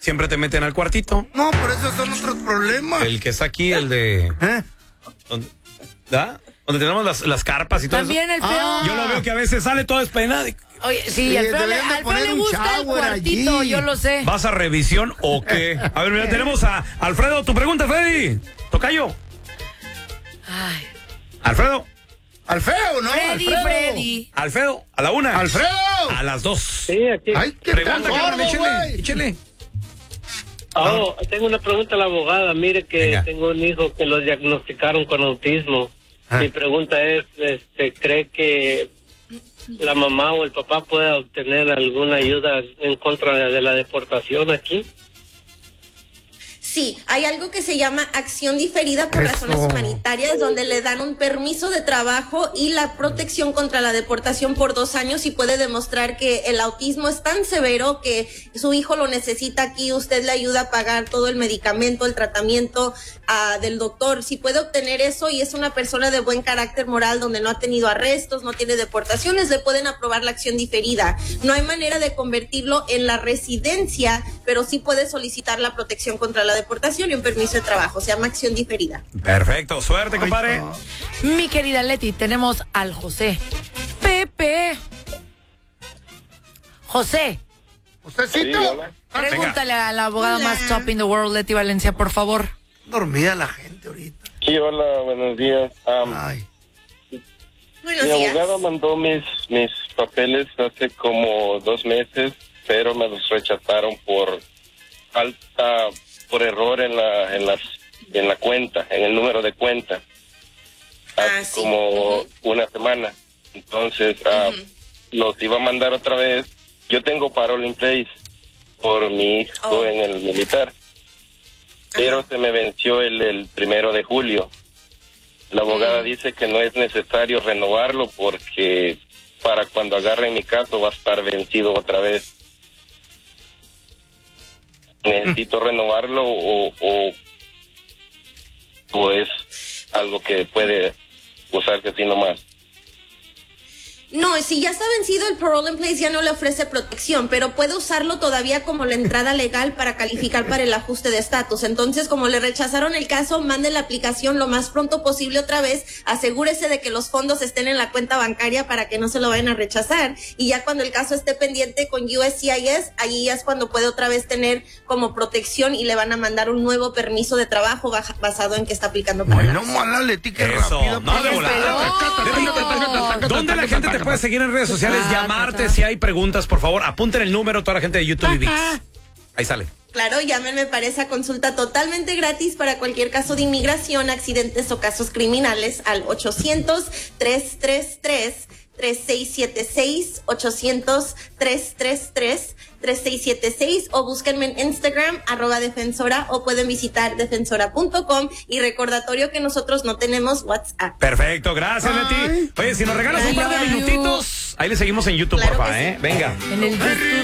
siempre te meten al cuartito. No, pero esos son otros problemas. El que está aquí, el de... ¿Da? Donde tenemos las carpas y todo También eso. el feo. Yo lo veo que a veces sale todo despeinado. Oye, sí, al feo le gusta el cuartito, allí. Yo lo sé. ¿Vas a revisión o qué? A ver, mira, tenemos a Alfredo. Tu pregunta, Freddy. Tocayo. Ay. Alfredo. Alfredo, ¿no? Freddy. Alfredo, a la 1. ¡Alfredo! A las 2. Sí, aquí. Ay, qué Pregunta, gordo, Carmen, échele. Tengo una pregunta a la abogada. Mire que Venga. tengo un hijo que lo diagnosticaron con autismo. Mi pregunta es, ¿cree que la mamá o el papá pueda obtener alguna ayuda en contra de la deportación aquí? Sí, hay algo que se llama acción diferida por razones humanitarias, donde le dan un permiso de trabajo y la protección contra la deportación por 2 años, y puede demostrar que el autismo es tan severo que su hijo lo necesita aquí. Usted le ayuda a pagar todo el medicamento, el tratamiento del doctor. Si puede obtener eso y es una persona de buen carácter moral, donde no ha tenido arrestos, no tiene deportaciones, le pueden aprobar la acción diferida. No hay manera de convertirlo en la residencia, pero sí puede solicitar la protección contra la deportación y un permiso de trabajo. Se llama acción diferida. Perfecto, suerte, compadre. Mi querida Leti, tenemos al José. Pepe. José. ¿Josecito? Sí, hola. Pregúntale a la abogada más top in the world, Leti Valencia, por favor. Dormida la gente ahorita. Sí, hola, buenos días. Ay. Buenos Mi días. abogado mandó mis papeles hace como 2 meses, pero me los rechazaron por falta, por error en la cuenta, en el número de cuenta. Hace Sí. como una semana. Entonces, los iba a mandar otra vez. Yo tengo parole in place por mi hijo en el militar. Pero se me venció el 1 de julio. La abogada dice que no es necesario renovarlo porque para cuando agarren mi caso va a estar vencido otra vez. ¿Necesito renovarlo o es algo que puede usarse así nomás? No, si ya está vencido el parole in place, ya no le ofrece protección, pero puede usarlo todavía como la entrada legal para calificar para el ajuste de estatus. Entonces, como le rechazaron el caso, mande la aplicación lo más pronto posible otra vez, asegúrese de que los fondos estén en la cuenta bancaria para que no se lo vayan a rechazar, y ya cuando el caso esté pendiente con USCIS, allí ya es cuando puede otra vez tener como protección y le van a mandar un nuevo permiso de trabajo basado en que está aplicando para Bueno, mala Leti, que Eso, rápida. no de volada. ¿Dónde la gente te puede seguir en redes sociales? Llamarte si hay preguntas, por favor. Apunten el número toda la gente de YouTube y ViX. Ahí sale. Claro, llámenme para esa consulta totalmente gratis para cualquier caso de inmigración, accidentes o casos criminales al 800-333-3676, 800-333-3676, o búsquenme en Instagram, @defensora, o pueden visitar defensora.com, y recordatorio que nosotros no tenemos WhatsApp. Perfecto, gracias, Leti. Oye, si nos regalas un par de minutitos, ahí le seguimos en YouTube, Claro porfa, que sí. Venga. En el